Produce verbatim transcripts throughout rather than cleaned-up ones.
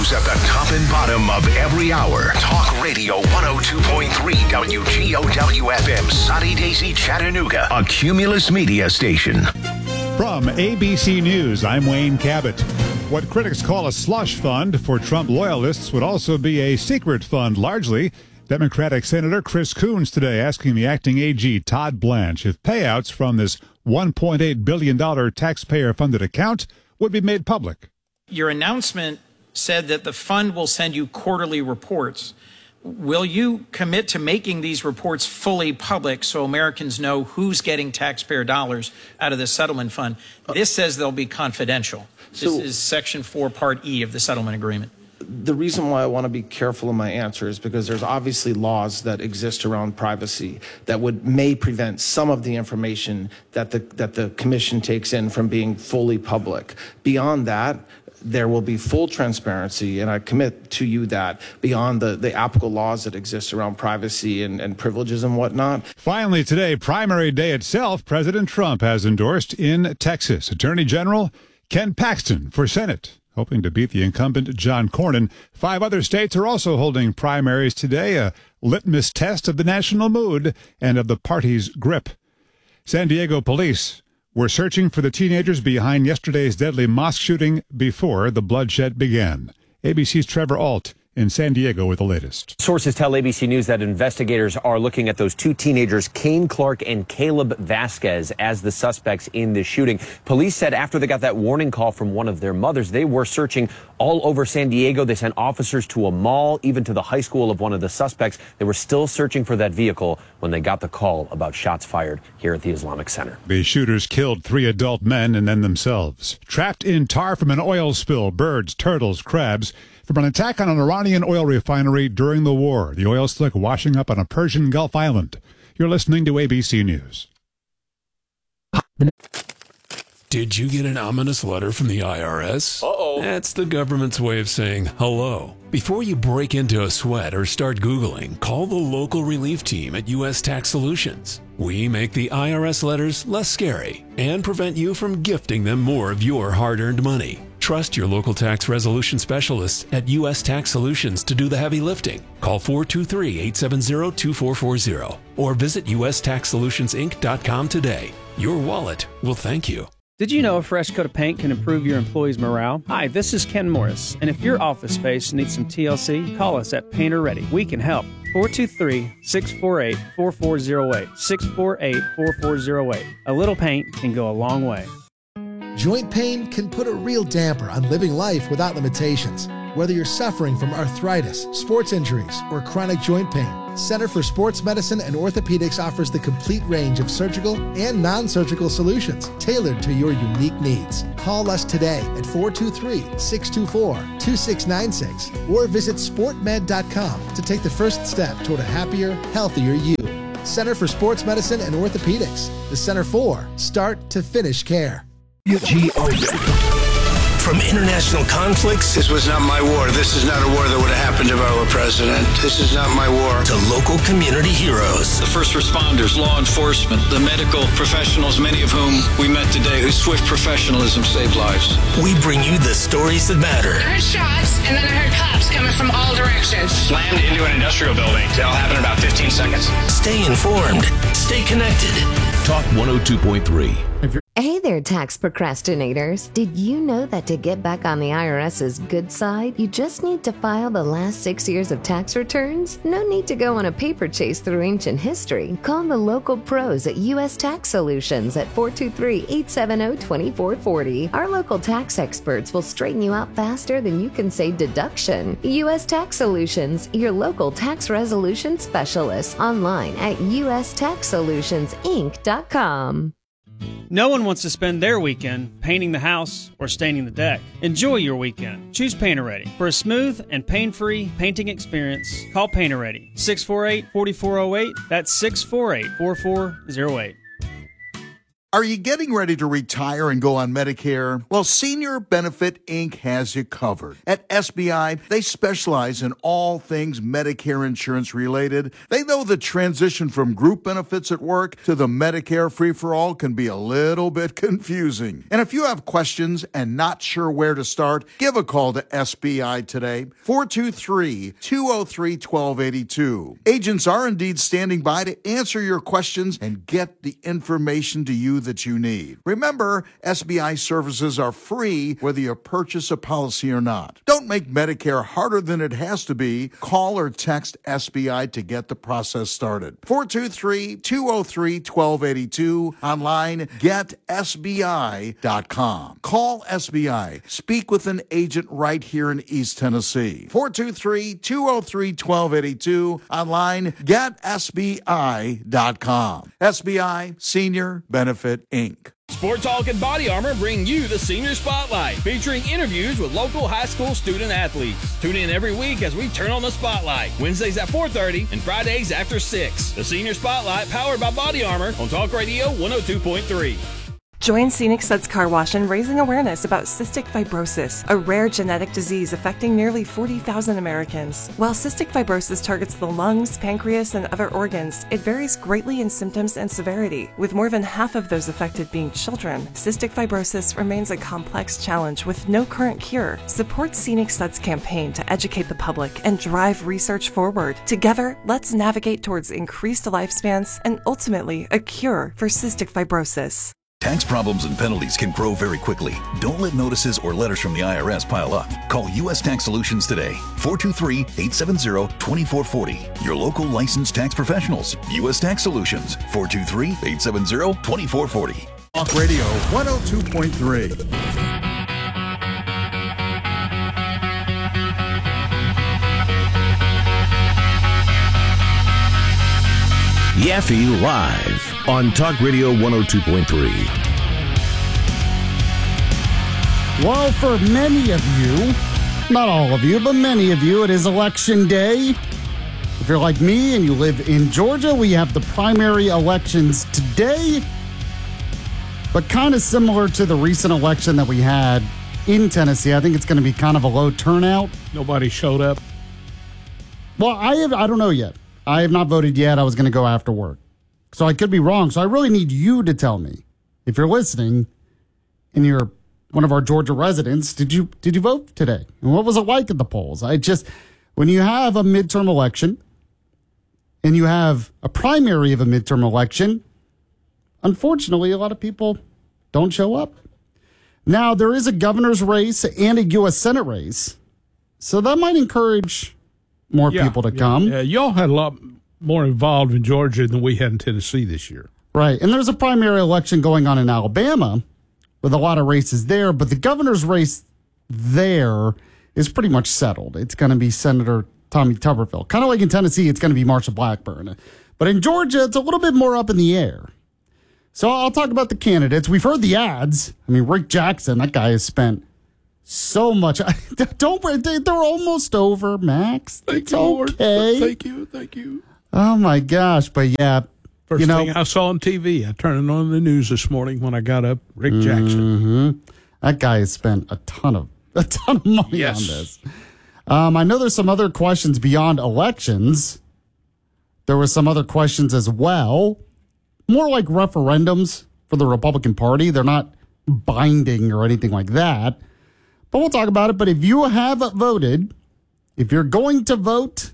News at the top and bottom of every hour. Talk Radio one oh two point three W G O W F M, Sunny Daisy, Chattanooga, a Cumulus Media station. From A B C News, I'm Wayne Cabot. What critics call a slush fund for Trump loyalists would also be a secret fund, largely. Democratic Senator Chris Coons today asking the acting A G Todd Blanche if payouts from this one point eight billion dollars taxpayer-funded account would be made public. Your announcement said that the fund will send you quarterly reports. Will you commit to making these reports fully public so Americans know who's getting taxpayer dollars out of the settlement fund? This says they'll be confidential. This so, is Section four, Part E of the settlement agreement. The reason why I want to be careful in my answer is because there's obviously laws that exist around privacy that would may prevent some of the information that the that the commission takes in from being fully public. Beyond that, there will be full transparency, and I commit to you that beyond the, the applicable laws that exist around privacy and, and privileges and whatnot. Finally today, primary day itself, President Trump has endorsed in Texas Attorney General Ken Paxton for Senate, hoping to beat the incumbent John Cornyn. Five other states are also holding primaries today, a litmus test of the national mood and of the party's grip. San Diego police were searching for the teenagers behind yesterday's deadly mosque shooting before the bloodshed began. A B C's Trevor Ault in San Diego with the latest. Sources tell A B C News that investigators are looking at those two teenagers, Kane Clark and Caleb Vasquez, as the suspects in the shooting. Police said after they got that warning call from one of their mothers, they were searching all over San Diego. They sent officers to a mall, even to the high school of one of the suspects. They were still searching for that vehicle when they got the call about shots fired here at the Islamic Center. The shooters killed three adult men and then themselves. Trapped in tar from an oil spill, birds, turtles, crabs, from an attack on an Iranian oil refinery during the war. The oil slick washing up on a Persian Gulf island. You're listening to A B C News. Did you get an ominous letter from the I R S? Uh-oh. That's the government's way of saying hello. Before you break into a sweat or start Googling, call the local relief team at U S Tax Solutions. We make the I R S letters less scary and prevent you from gifting them more of your hard-earned money. Trust your local tax resolution specialists at U S Tax Solutions to do the heavy lifting. Call four two three, eight seven zero, two four four zero or visit U S tax solutions inc dot com today. Your wallet will thank you. Did you know a fresh coat of paint can improve your employees' morale? Hi, this is Ken Morris, and if your office space needs some T L C, call us at Painter Ready. We can help. four two three, six four eight, four four zero eight, six four eight, four four zero eight. A little paint can go a long way. Joint pain can put a real damper on living life without limitations. Whether you're suffering from arthritis, sports injuries, or chronic joint pain, Center for Sports Medicine and Orthopedics offers the complete range of surgical and non-surgical solutions tailored to your unique needs. Call us today at four two three, six two four, two six nine six or visit sport med dot com to take the first step toward a happier, healthier you. Center for Sports Medicine and Orthopedics, the Center for Start to Finish Care. G O W. From international conflicts. This was not my war. This is not a war that would have happened to our president. This is not my war. To local community heroes. The first responders, law enforcement, the medical professionals, many of whom we met today, whose swift professionalism saved lives. We bring you the stories that matter. I heard shots, and then I heard cops coming from all directions. Slammed into an industrial building. It all happened in about fifteen seconds. Stay informed. Stay connected. Talk one oh two point three. Hey there, tax procrastinators. Did you know that to get back on the IRS's good side, you just need to file the last six years of tax returns? No need to go on a paper chase through ancient history. Call the local pros at U S Tax Solutions at four two three, eight seven zero, two four four zero. Our local tax experts will straighten you out faster than you can say deduction. U S Tax Solutions, your local tax resolution specialist. Online at U S tax solutions inc dot com. No one wants to spend their weekend painting the house or staining the deck. Enjoy your weekend. Choose Painter Ready. For a smooth and pain-free painting experience, call Painter Ready. six four eight, four four zero eight. That's six four eight, four four zero eight. Are you getting ready to retire and go on Medicare? Well, Senior Benefit Incorporated has you covered. At S B I, they specialize in all things Medicare insurance related. They know the transition from group benefits at work to the Medicare free-for-all can be a little bit confusing. And if you have questions and not sure where to start, give a call to S B I today, four two three, two oh three, one two eight two. Agents are indeed standing by to answer your questions and get the information to you that you need. Remember, S B I services are free whether you purchase a policy or not. Don't make Medicare harder than it has to be. Call or text S B I to get the process started. four two three, two oh three, one two eight two. Online, get S B I dot com. Call S B I. Speak with an agent right here in East Tennessee. four two three, two oh three, one two eight two. Online, get S B I dot com. S B I, Senior Benefit Incorporated. Sport Talk and Body Armor bring you the Senior Spotlight, featuring interviews with local high school student athletes. Tune in every week as we turn on the spotlight, Wednesdays at four thirty and Fridays after six. The Senior Spotlight, powered by Body Armor on Talk Radio one oh two point three. Join Scenic Suds Car Wash in raising awareness about cystic fibrosis, a rare genetic disease affecting nearly forty thousand Americans. While cystic fibrosis targets the lungs, pancreas, and other organs, it varies greatly in symptoms and severity, with more than half of those affected being children. Cystic fibrosis remains a complex challenge with no current cure. Support Scenic Suds' campaign to educate the public and drive research forward. Together, let's navigate towards increased lifespans and ultimately a cure for cystic fibrosis. Tax problems and penalties can grow very quickly. Don't let notices or letters from the I R S pile up. Call U S Tax Solutions today. four two three, eight seven zero, two four four zero. Your local licensed tax professionals. U S Tax Solutions. four two three, eight seven zero, two four four zero. Talk Radio one oh two point three. Yaffe Live on Talk Radio one oh two point three. Well, for many of you, not all of you, but many of you, it is election day. If you're like me and you live in Georgia, we have the primary elections today. But kind of similar to the recent election that we had in Tennessee, I think it's going to be kind of a low turnout. Nobody showed up. Well, I have, I don't know yet. I have not voted yet. I was going to go after work. So I could be wrong. So I really need you to tell me, if you're listening and you're one of our Georgia residents, did you did you vote today? And what was it like at the polls? I just, when you have a midterm election and you have a primary of a midterm election, unfortunately, a lot of people don't show up. Now, there is a governor's race and a U S Senate race. So that might encourage more yeah, people to yeah, come. Yeah, y'all had a lot more involved in Georgia than we had in Tennessee this year. Right. And there's a primary election going on in Alabama with a lot of races there, but the governor's race there is pretty much settled. It's going to be Senator Tommy Tuberville. Kind of like in Tennessee, it's going to be Marsha Blackburn. But in Georgia, it's a little bit more up in the air. So I'll talk about the candidates. We've heard the ads. I mean, Rick Jackson, that guy has spent so much. Don't worry, they're almost over, Max. Thank it's you, okay. Lord. Thank you, thank you. Oh my gosh, but yeah, First you know, thing I saw on T V, I turned it on the news this morning when I got up. Rick Jackson. Mm-hmm. That guy has spent a ton of a ton of money yes. on this. Um, I know there's some other questions beyond elections. There were some other questions as well, more like referendums for the Republican Party. They're not binding or anything like that. But we'll talk about it. But if you have voted, if you're going to vote,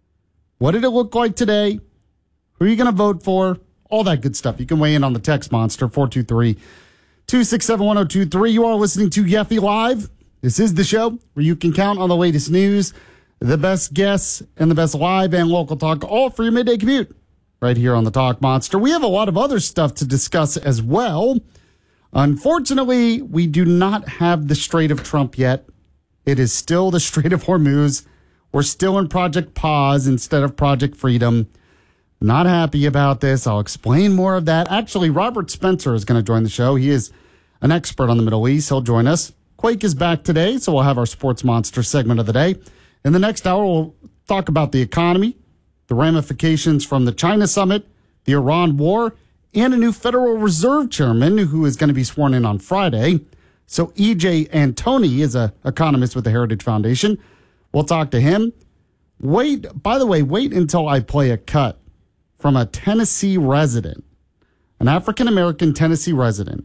what did it look like today? Who are you going to vote for? All that good stuff. You can weigh in on the text monster, four two three, two six seven, one oh two three. You are listening to Yaffe Live. This is the show where you can count on the latest news, the best guests, and the best live and local talk, all for your midday commute right here on the Talk Monster. We have a lot of other stuff to discuss as well. Unfortunately, we do not have the Strait of Trump yet. It is still the Strait of Hormuz. We're still in Project Pause instead of Project Freedom. Not happy about this. I'll explain more of that. Actually, Robert Spencer is going to join the show. He is an expert on the Middle East. He'll join us. Quake is back today, so we'll have our Sports Monster segment of the day. In the next hour, we'll talk about the economy, the ramifications from the China summit, the Iran war, and a new Federal Reserve chairman who is going to be sworn in on Friday. So E J Antoni is an economist with the Heritage Foundation. We'll talk to him. Wait, by the way, wait until I play a cut from a Tennessee resident, an African-American Tennessee resident,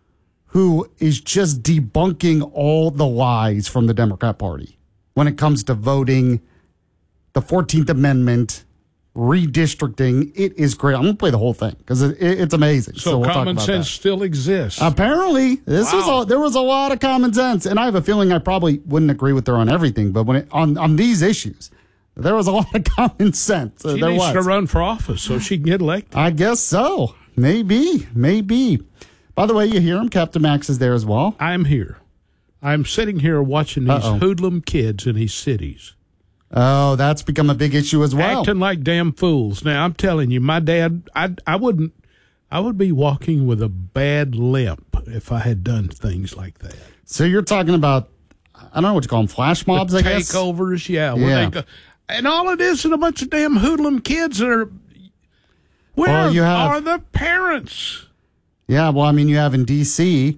who is just debunking all the lies from the Democrat Party when it comes to voting, the fourteenth Amendment, redistricting. It is great. I'm going to play the whole thing because it, it, it's amazing. So, so we'll common talk about sense that. still exists. Apparently, this Wow. was a, there was a lot of common sense, and I have a feeling I probably wouldn't agree with her on everything, but when it, on on these issues, there was a lot of common sense. Uh, She there needs was. to run for office so she can get elected. I guess so. Maybe, maybe. By the way, you hear him. Captain Max is there as well. I'm here. I'm sitting here watching these Uh-oh. hoodlum kids in these cities. Oh, that's become a big issue as well. Acting like damn fools. Now, I'm telling you, my dad, I, I wouldn't, I would be walking with a bad limp if I had done things like that. So you're talking about, I don't know what you call them, flash mobs, The I guess? takeovers, yeah. Where Yeah. They go, and all it is is a bunch of damn hoodlum kids that are, where Well, you have- are the parents? Yeah, well, I mean, you have in D C,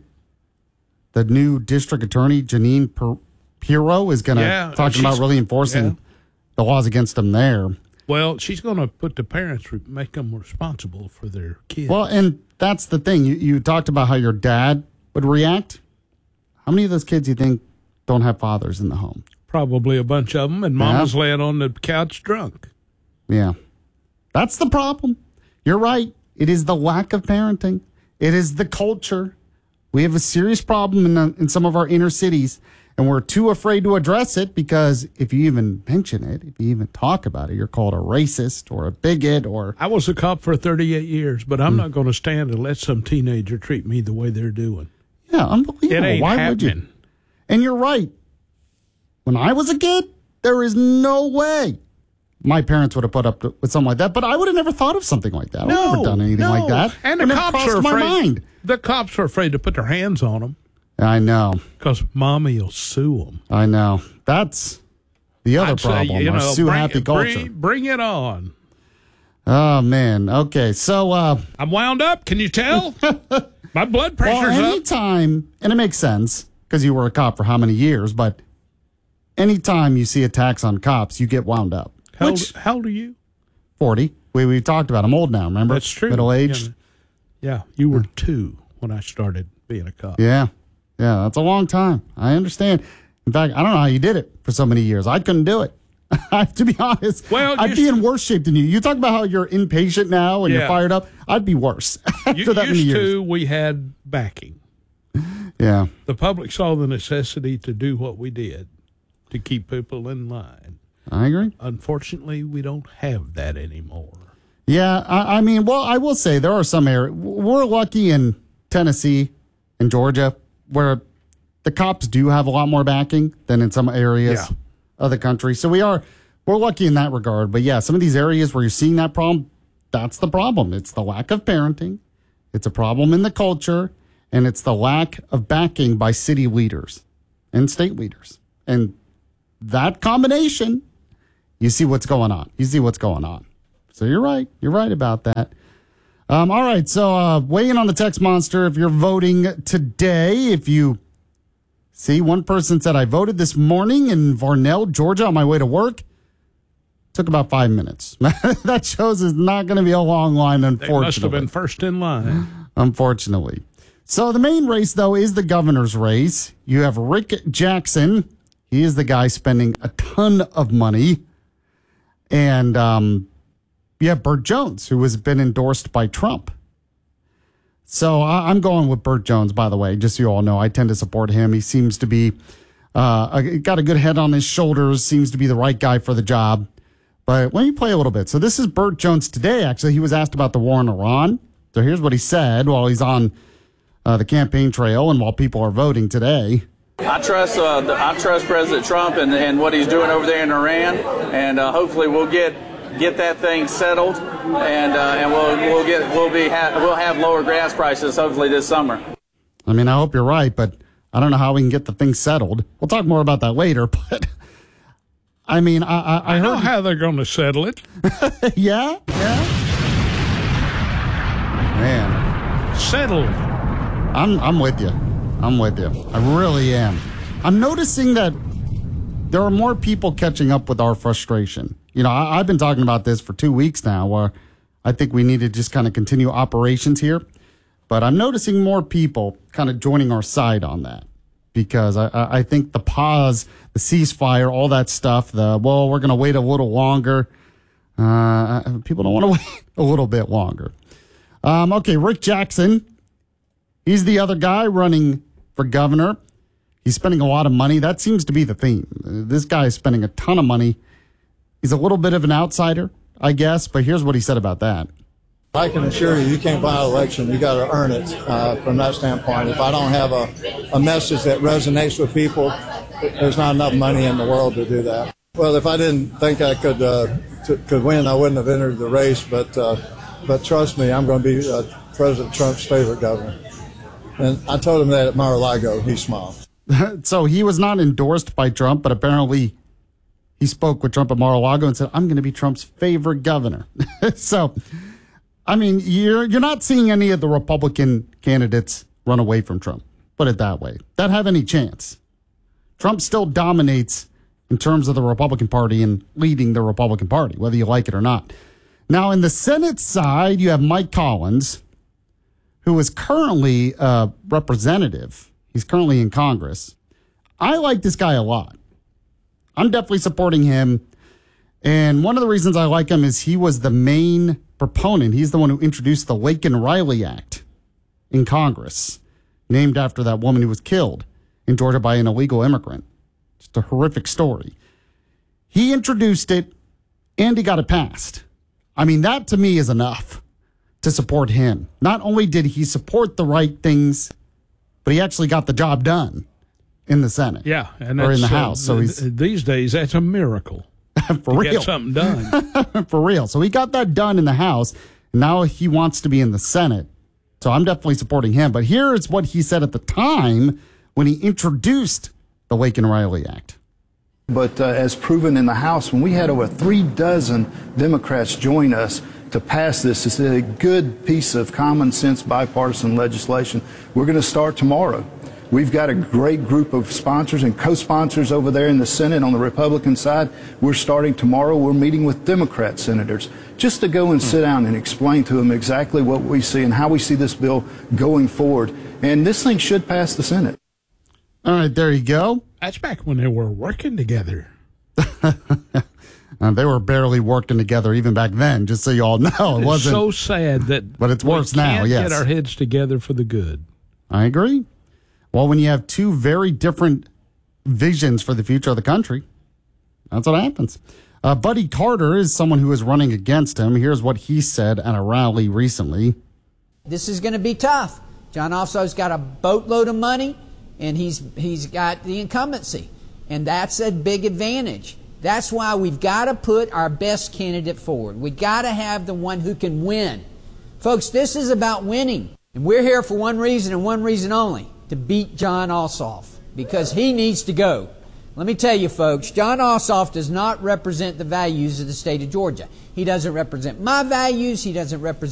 the new district attorney, Janine per- Pirro, is going to, Yeah, talking about she's- really enforcing yeah. the laws against them there. Well, she's going to put the parents, re- make them responsible for their kids. Well, and that's the thing. You, you talked about how your dad would react. How many of those kids do you think don't have fathers in the home? Probably a bunch of them, and mama's laying on the couch drunk. Yeah. That's the problem. You're right. It is the lack of parenting. It is the culture. We have a serious problem in, the, in some of our inner cities, and we're too afraid to address it because if you even mention it, if you even talk about it, you're called a racist or a bigot or... I was a cop for thirty-eight years, but I'm not going to stand and let some teenager treat me the way they're doing. Yeah, unbelievable. It ain't Why happening. would you? And you're right. When I was a kid, there is no way my parents would have put up to, with something like that, but I would have never thought of something like that. I would have never done anything no. like that. And the It never cops crossed are my afraid. mind. The cops are afraid to put their hands on them I know. because mommy will sue them. I know. That's the other I'd say, problem. you our know, sue bring, happy culture. Bring, bring it on. Oh man. Okay. So uh I'm wound up. Can you tell? My blood pressure's well, up. anytime, and it makes sense because you were a cop for how many years, but anytime you see attacks on cops, you get wound up. How, Which, old, how old are you? forty. We we talked about. I'm old now. Remember? That's true. Middle aged. Yeah, yeah, you were two when I started being a cop. Yeah. Yeah. That's a long time. I understand. In fact, I don't know how you did it for so many years. I couldn't do it. I have to be honest. Well, I'd used be in to- worse shape than you. You talk about how you're impatient now and Yeah. you're fired up. I'd be worse after You, that many used years. to, we had backing. Yeah. The public saw the necessity to do what we did to keep people in line. I agree. Unfortunately, we don't have that anymore. Yeah, I, I mean, well, I will say there are some areas. We're lucky in Tennessee and Georgia where the cops do have a lot more backing than in some areas Yeah. of the country. So we are, we're lucky in that regard. But yeah, some of these areas where you're seeing that problem, that's the problem. It's the lack of parenting. It's a problem in the culture. And it's the lack of backing by city leaders and state leaders. And that combination, you see what's going on. You see what's going on. So you're right. You're right about that. Um, all right. So uh, weigh in on the text monster if you're voting today. If you see, one person said, I voted this morning in Varnell, Georgia on my way to work. Took about five minutes. That shows it's not going to be a long line, They unfortunately. must have been first in line. Unfortunately. So the main race, though, is the governor's race. You have Rick Jackson. He is the guy spending a ton of money. And um, you have Burt Jones, who has been endorsed by Trump. So I- I'm going with Burt Jones, by the way, just so you all know. I tend to support him. He seems to be, uh, got a good head on his shoulders, seems to be the right guy for the job. But let me play a little bit. So this is Burt Jones today, actually. He was asked about the war in Iran. So here's what he said while he's on uh, the campaign trail and while people are voting today. I trust uh, the, I trust President Trump and, and what he's doing over there in Iran, and uh, hopefully we'll get get that thing settled, and uh, and we'll we'll get we'll be ha- we'll have lower gas prices hopefully this summer. I mean, I hope you're right, but I don't know how we can get the thing settled. We'll talk more about that later. But I mean, I I, I I heard know how they're going to settle it. yeah, yeah. man. Settled. I'm I'm with you. I'm with you. I really am. I'm noticing that there are more people catching up with our frustration. You know, I, I've been talking about this for two weeks now, where I think we need to just kind of continue operations here. But I'm noticing more people kind of joining our side on that, because I, I think the pause, the ceasefire, all that stuff, the, well, we're going to wait a little longer. Uh, people don't want to wait a little bit longer. Um, okay, Rick Jackson. He's the other guy running for governor. He's spending a lot of money. That seems to be the theme. This guy is spending a ton of money. He's a little bit of an outsider, I guess, but here's what he said about that. I can assure you, you can't buy an election. You got to earn it uh, from that standpoint. If I don't have a, a message that resonates with people, there's not enough money in the world to do that. Well, if I didn't think I could uh, t- could win, I wouldn't have entered the race. But uh, but trust me, I'm going to be uh, President Trump's favorite governor. And I told him that at Mar-a-Lago. He smiled. So he was not endorsed by Trump, but apparently he spoke with Trump at Mar-a-Lago and said, I'm going to be Trump's favorite governor. So, I mean, you're you're not seeing any of the Republican candidates run away from Trump. Put it that way. That have any chance. Trump still dominates in terms of the Republican Party and leading the Republican Party, whether you like it or not. Now, in the Senate side, you have Mike Collins, who is currently a representative. He's currently in Congress. I like this guy a lot. I'm definitely supporting him. And one of the reasons I like him is he was the main proponent. He's the one who introduced the Laken-Riley Act in Congress, named after that woman who was killed in Georgia by an illegal immigrant. Just a horrific story. He introduced it, and he got it passed. I mean, that to me is enough to support him. Not only did he support the right things, but he actually got the job done in the Senate. Yeah, and or in the uh, House. So he's these days that's a miracle. For real, get something done. For real. So he got that done in the House. And now he wants to be in the Senate. So I'm definitely supporting him. But here is what he said at the time when he introduced the Laken-Riley Act. But uh, as proven in the House, when we had over three dozen Democrats join us to pass this, it's a good piece of common sense bipartisan legislation. We're going to start tomorrow. We've got a great group of sponsors and co-sponsors over there in the Senate on the Republican side. We're starting tomorrow. We're meeting with Democrat senators just to go and sit down and explain to them exactly what we see and how we see this bill going forward. And this thing should pass the Senate. All right, there you go. That's back when they were working together. Uh, they were barely working together even back then, just so you all know. It It's wasn't so sad that but it's worse we now, can't yes. get our heads together for the good. I agree. Well, when you have two very different visions for the future of the country, that's what happens. Uh, Buddy Carter is someone who is running against him. Here's what he said at a rally recently. This is going to be tough. John Ossoff's got a boatload of money, and he's he's got the incumbency, and that's a big advantage. That's why we've got to put our best candidate forward. We've got to have the one who can win. Folks, this is about winning. And we're here for one reason and one reason only, to beat John Ossoff, because he needs to go. Let me tell you, folks, John Ossoff does not represent the values of the state of Georgia. He doesn't represent my values. He doesn't represent